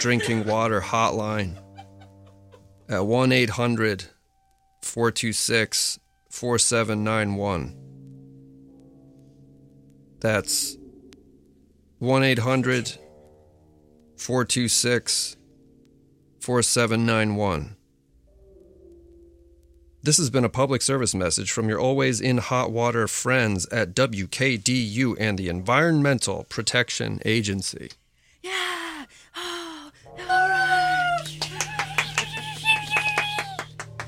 Drinking Water hotline at 1-800-426-4791. That's 1-800-426-4791. This has been a public service message from your always in hot water friends at WKDU and the Environmental Protection Agency.